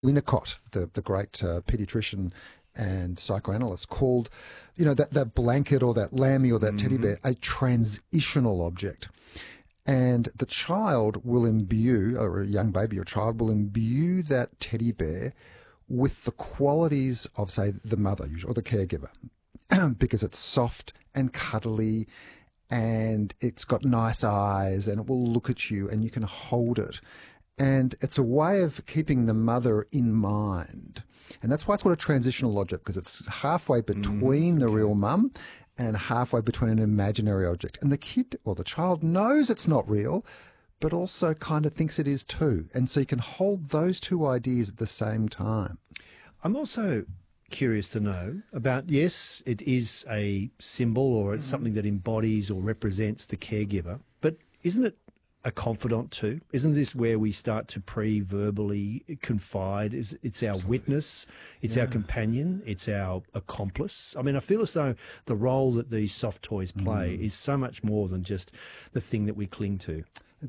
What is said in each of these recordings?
Winnicott, the great paediatrician and psychoanalyst, called, that blanket or that lammy or that teddy bear a transitional object. And the child will imbue, or a young baby or child will imbue that teddy bear with the qualities of, say, the mother or the caregiver, because it's soft and cuddly and it's got nice eyes and it will look at you and you can hold it. And it's a way of keeping the mother in mind. And that's why it's called a transitional object, because it's halfway between the real mum and halfway between an imaginary object. And the kid or the child knows it's not real, but also kind of thinks it is too. And so you can hold those two ideas at the same time. I'm also curious to know about, yes, it is a symbol or it's something that embodies or represents the caregiver, but isn't it a confidant too? Isn't this where we start to pre-verbally confide? It's our witness, it's our companion, it's our accomplice. I mean, I feel as though the role that these soft toys play is so much more than just the thing that we cling to.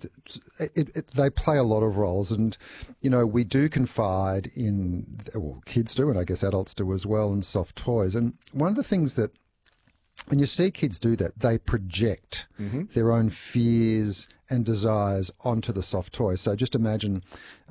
They play a lot of roles, and we do confide in, well, kids do, and I guess adults do as well, in soft toys. And one of the things that, when you see kids do that, they project their own fears and desires onto the soft toy. So just imagine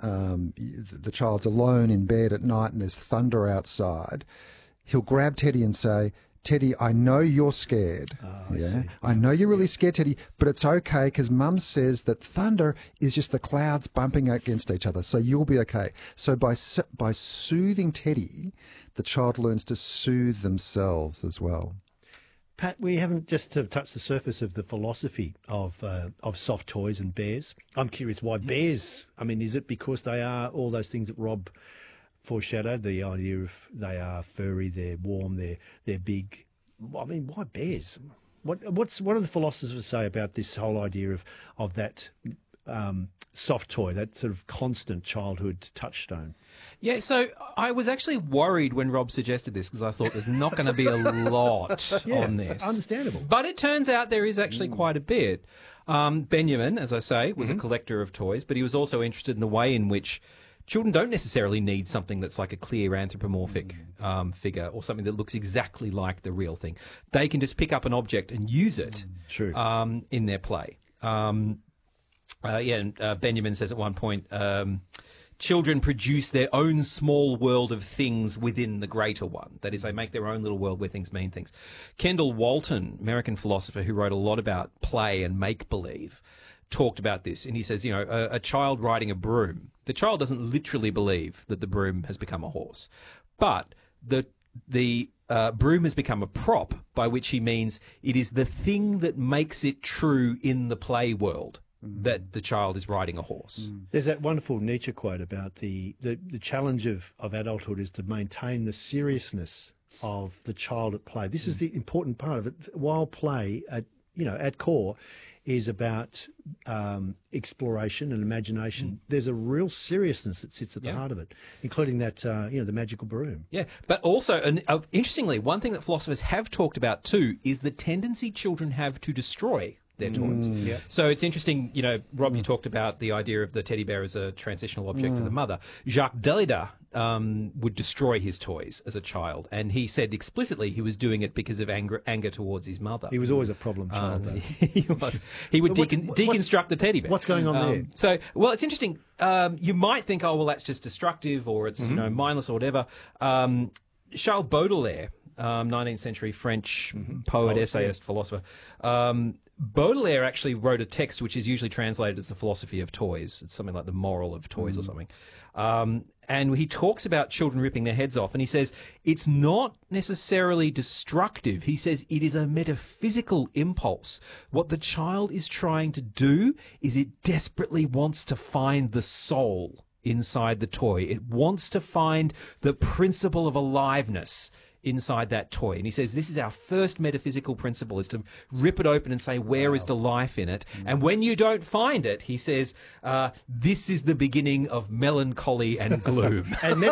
the child's alone in bed at night and there's thunder outside. He'll grab Teddy and say, "Teddy, I know you're scared. I know you're really scared, Teddy, but it's okay because Mum says that thunder is just the clouds bumping against each other, so you'll be okay." So by soothing Teddy, the child learns to soothe themselves as well. Pat, we haven't just touched the surface of the philosophy of soft toys and bears. I'm curious why bears. I mean, is it because they are all those things that Rob foreshadowed, the idea of they are furry, they're warm, they're big? I mean, why bears? What do the philosophers say about this whole idea of that soft toy, that sort of constant childhood touchstone? Yeah, so I was actually worried when Rob suggested this, because I thought there's not going to be a lot on this. Understandable. But it turns out there is actually quite a bit. Benjamin, as I say, was a collector of toys, but he was also interested in the way in which children don't necessarily need something that's like a clear anthropomorphic figure or something that looks exactly like the real thing. They can just pick up an object and use it in their play. Benjamin says at one point, children produce their own small world of things within the greater one. That is, they make their own little world where things mean things. Kendall Walton, American philosopher who wrote a lot about play and make-believe, talked about this. And he says, a child riding a broom, the child doesn't literally believe that the broom has become a horse. But the broom has become a prop, by which he means it is the thing that makes it true in the play world that the child is riding a horse. There's that wonderful Nietzsche quote about the challenge of adulthood is to maintain the seriousness of the child at play. This is the important part of it. While play, at core, is about exploration and imagination, there's a real seriousness that sits at the heart of it, including that, the magical broom. Yeah, but also, interestingly, one thing that philosophers have talked about too is the tendency children have to destroy their toys. So it's interesting, Rob, you talked about the idea of the teddy bear as a transitional object for the mother. Jacques Derrida would destroy his toys as a child, and he said explicitly he was doing it because of anger towards his mother. He was always a problem child, though. He was. He would deconstruct the teddy bear. What's going on there? So, well, it's interesting. You might think, oh, well, that's just destructive, or it's mindless, or whatever. Charles Baudelaire, 19th century French poet, essayist, philosopher. Baudelaire actually wrote a text which is usually translated as the philosophy of toys. It's something like the moral of toys or something. And he talks about children ripping their heads off, and he says it's not necessarily destructive. He says it is a metaphysical impulse. What the child is trying to do is it desperately wants to find the soul inside the toy. It wants to find the principle of aliveness inside that toy. And he says this is our first metaphysical principle, is to rip it open and say, where is the life in it? And when you don't find it, he says, this is the beginning of melancholy and gloom.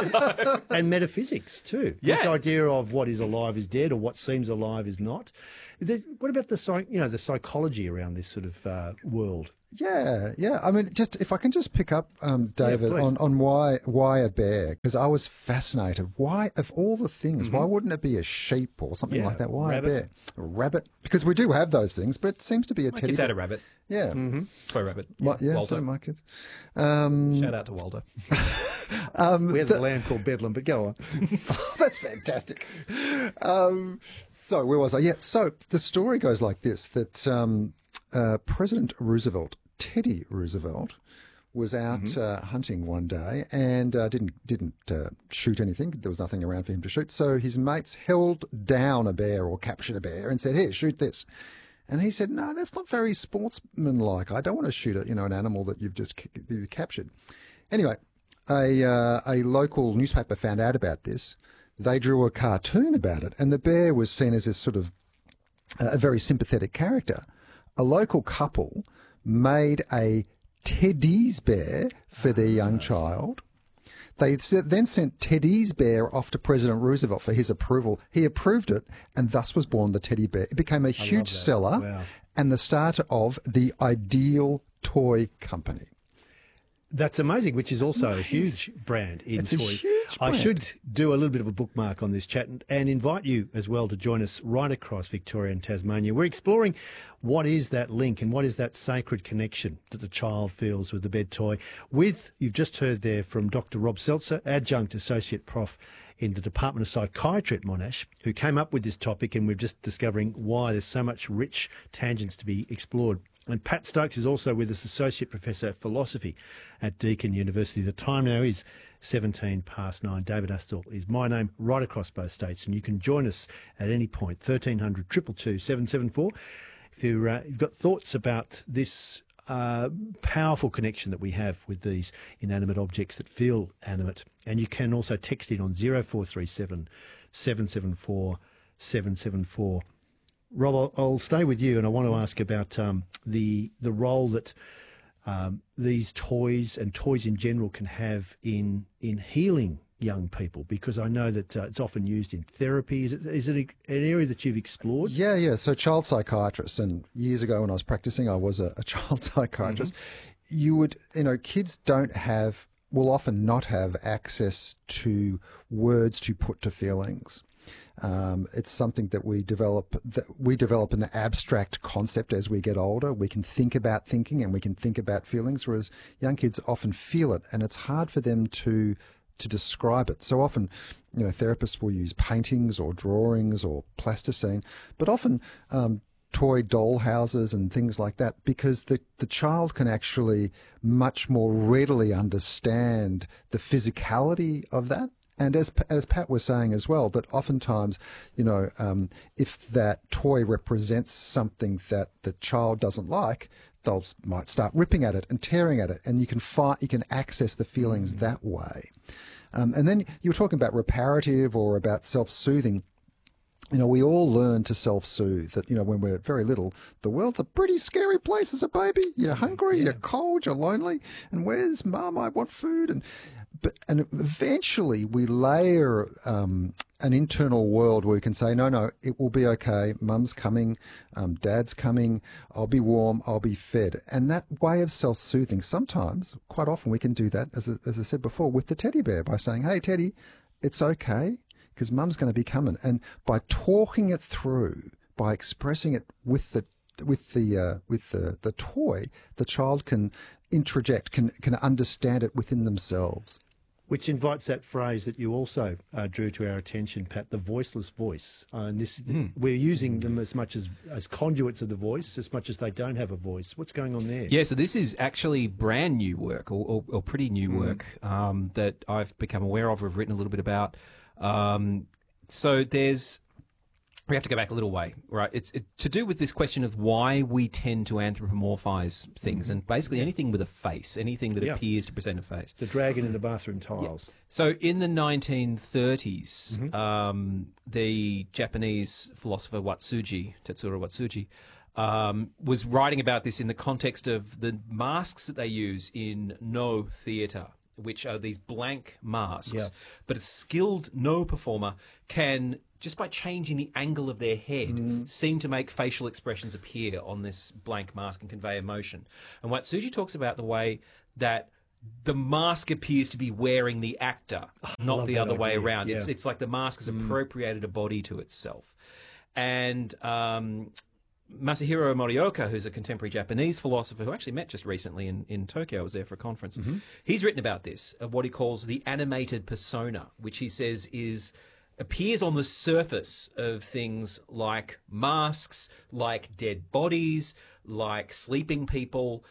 and metaphysics too. Yeah. This idea of what is alive is dead, or what seems alive is not. What about the psychology around this sort of world? Yeah. I mean, just if I can just pick up, David, please. on why a bear, because I was fascinated. Why, of all the things, why wouldn't it be a sheep or something Yeah, like that? Why rabbit. a bear? A rabbit? Because we do have those things, but it seems to be a My teddy kids bear. had a rabbit. Yeah. Toy rabbit. Yeah, Walter. so do my kids. Shout out to Walter. We have a lamb called Bedlam, but go on. That's fantastic. So where was I? Yeah. So the story goes like this: that President Roosevelt, Teddy Roosevelt, was out hunting one day and didn't shoot anything. There was nothing around for him to shoot. So his mates held down a bear or captured a bear and said, "Here, shoot this." And he said, "No, that's not very sportsmanlike. I don't want to shoot an animal that you've captured." Anyway, a local newspaper found out about this. They drew a cartoon about it, and the bear was seen as this sort of a very sympathetic character. A local couple made a Teddy's bear for their young child. They then sent Teddy's bear off to President Roosevelt for his approval. He approved it, and thus was born the teddy bear. It became a huge seller Wow. and the starter of the Ideal Toy Company. That's amazing, which is also a huge brand in It's a toys. huge I brand. should do a little bit of a bookmark on this chat and invite you as well to join us right across Victoria and Tasmania. We're exploring what is that link and what is that sacred connection that the child feels with the bed toy. You've just heard there from Dr. Rob Seltzer, Adjunct Associate Prof in the Department of Psychiatry at Monash, who came up with this topic, and we're just discovering why there's so much rich tangents to be explored. And Pat Stokes is also with us, Associate Professor of Philosophy at Deakin University. The time now is 9:17. David Astle is my name, right across both states, and you can join us at any point, 1300 222 774. If you've got thoughts about this powerful connection that we have with these inanimate objects that feel animate, and you can also text in on 0437 774 774. Rob, I'll stay with you, and I want to ask about the role that these toys and toys in general can have in healing young people, because I know that it's often used in therapy. Is it an area that you've explored? Yeah. So child psychiatrist, and years ago when I was practicing, I was a child psychiatrist. Kids will often not have access to words to put to feelings. It's something that we develop an abstract concept as we get older. We can think about thinking and we can think about feelings, whereas young kids often feel it, and it's hard for them to describe it. So often, therapists will use paintings or drawings or plasticine, but often toy doll houses and things like that, because the child can actually much more readily understand the physicality of that. And as Pat was saying as well, that oftentimes, if that toy represents something that the child doesn't like, might start ripping at it and tearing at it, and you can access the feelings that way. And then you were talking about reparative or about self-soothing. We all learn to self-soothe that, when we're very little, the world's a pretty scary place as a baby. You're hungry, you're cold, you're lonely, and where's mum? I want food. And eventually we layer an internal world where we can say, no, it will be okay. Mum's coming, dad's coming, I'll be warm, I'll be fed. And that way of self-soothing, sometimes, quite often, we can do that, as I said before, with the teddy bear by saying, hey, Teddy, it's okay, because mum's going to be coming. And by talking it through, by expressing it with the toy, the child can introject, can understand it within themselves. Which invites that phrase that you also drew to our attention, Pat, the voiceless voice. And we're using them as much as conduits of the voice, as much as they don't have a voice. What's going on there? Yeah, so this is actually brand new work, or pretty new work, that I've become aware of, or have written a little bit about. We have to go back a little way, right? It's to do with this question of why we tend to anthropomorphize things, and basically anything with a face, anything that appears to present a face. The dragon in the bathroom tiles. Yeah. So in the 1930s, the Japanese philosopher Tetsuro Watsuji, was writing about this in the context of the masks that they use in No theatre, which are these blank masks. Yeah. But a skilled No performer can just by changing the angle of their head, seem to make facial expressions appear on this blank mask and convey emotion. And Watsuji talks about the way that the mask appears to be wearing the actor, not the other way around. Yeah. It's like the mask has appropriated a body to itself. And Masahiro Morioka, who's a contemporary Japanese philosopher who actually met just recently in Tokyo, I was there for a conference, he's written about this, of what he calls the animated persona, which he says appears on the surface of things like masks, like dead bodies, like sleeping people,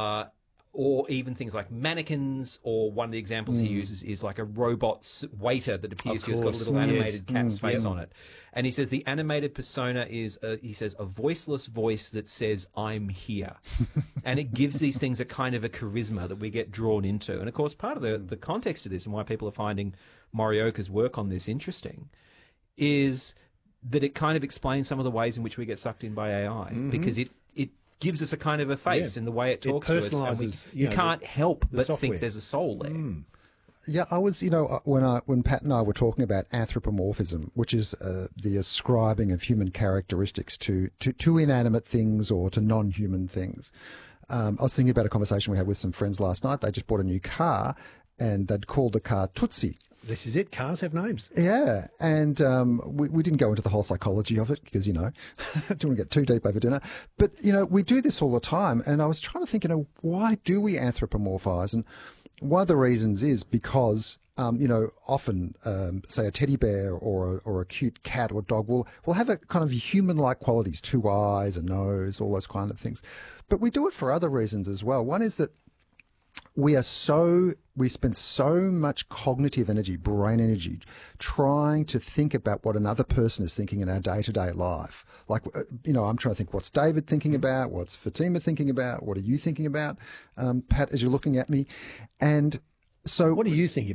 or even things like mannequins, or one of the examples he uses is like a robot waiter that appears to have got a little animated cat's face on it. And he says the animated persona is, he says, a voiceless voice that says, I'm here. And it gives these things a kind of a charisma that we get drawn into. And of course, part of the context of this and why people are finding Morioka's work on this interesting is that it kind of explains some of the ways in which we get sucked in by AI, because it gives us a kind of a face in the way it talks to us. And you can't help but think there's a soul there. Yeah, I was, when Pat and I were talking about anthropomorphism, which is the ascribing of human characteristics to inanimate things or to non-human things. I was thinking about a conversation we had with some friends last night. They just bought a new car, and they'd called the car Tootsie. This is it. Cars have names. Yeah, and we didn't go into the whole psychology of it because, don't want to get too deep over dinner. But, we do this all the time. And I was trying to think, why do we anthropomorphize? And one of the reasons is because, often, say, a teddy bear or a cute cat or dog will have a kind of human-like qualities, 2 eyes, a nose, all those kind of things. But we do it for other reasons as well. One is that we spend so much cognitive energy, brain energy, trying to think about what another person is thinking in our day-to-day life. Like, I'm trying to think, what's David thinking about? What's Fatima thinking about? What are you thinking about, Pat, as you're looking at me? And so... What are you thinking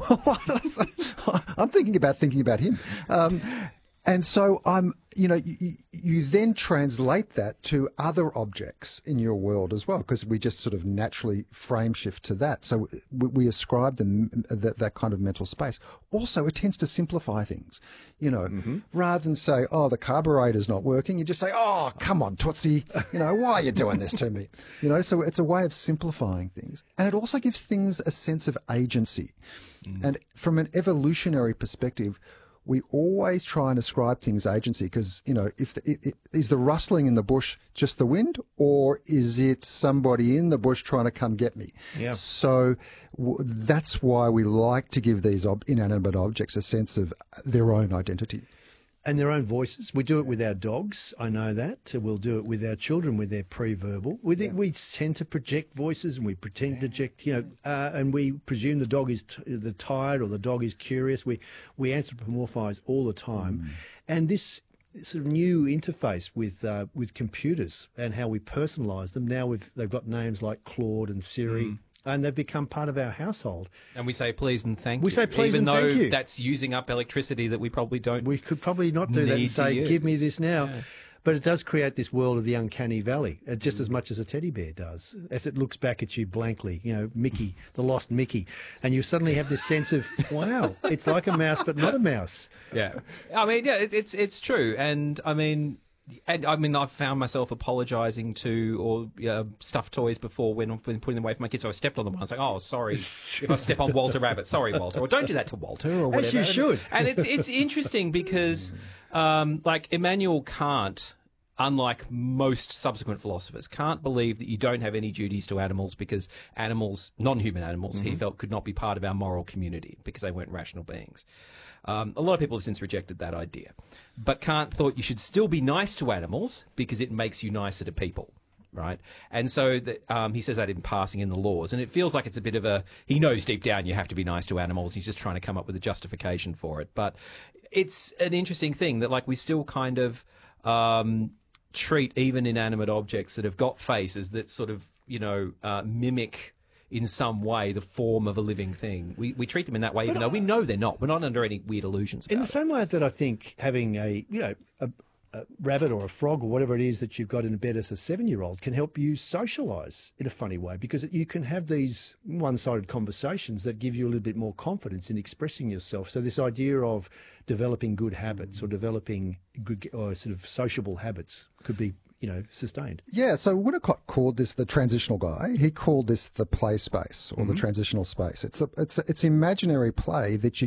about? I'm thinking about him. And so you then translate that to other objects in your world as well, because we just sort of naturally frame shift to that. So we ascribe them that kind of mental space. Also, it tends to simplify things, rather than say, oh, the carburetor's not working. You just say, oh, come on, Tootsie, why are you doing this to me? So it's a way of simplifying things. And it also gives things a sense of agency. And from an evolutionary perspective, we always try and ascribe things agency because, is the rustling in the bush just the wind, or is it somebody in the bush trying to come get me? Yeah. So that's why we like to give these inanimate objects a sense of their own identity. And their own voices. We do it with our dogs. I know that. We'll do it with our children with their pre-verbal. We tend to project voices, and we pretend to project, and we presume the dog is tired or the dog is curious. We anthropomorphize all the time. And this sort of new interface with computers and how we personalise them. Now they've got names like Claude and Siri. And they've become part of our household. And we say please and thank you. We say please and thank you. Even though that's using up electricity that we probably don't. We could probably not do that and say, give me this now. Yeah. But it does create this world of the uncanny valley, just as much as a teddy bear does, as it looks back at you blankly, Mickey, the lost Mickey. And you suddenly have this sense of, wow, it's like a mouse, but not a mouse. Yeah. I mean, yeah, it's true. And I mean, I've found myself apologising to stuffed toys before when putting them away from my kids. So I stepped on them. I was like, "Oh, sorry, if I step on Walter Rabbit, sorry, Walter," or "Don't do that to Walter," or whatever. As you should. And it's interesting because, like Immanuel Kant, unlike most subsequent philosophers, can't believe that you don't have any duties to animals because animals, non-human animals, he felt could not be part of our moral community because they weren't rational beings. A lot of people have since rejected that idea. But Kant thought you should still be nice to animals because it makes you nicer to people, right? And so he says that in passing in the Laws. And it feels like it's a bit of he knows deep down you have to be nice to animals. He's just trying to come up with a justification for it. But it's an interesting thing that, we still kind of treat even inanimate objects that have got faces that sort of, mimic in some way the form of a living thing. We treat them in that way, even though we know they're not. We're not under any weird illusions about it. In the same way that I think having rabbit or a frog or whatever it is that you've got in bed as a 7-year-old can help you socialise in a funny way, because you can have these one-sided conversations that give you a little bit more confidence in expressing yourself. So this idea of developing good habits or developing good or sort of sociable habits could be, sustained. Yeah, so Winnicott called this, the transitional guy, he called this the play space or the transitional space. It's imaginary play that you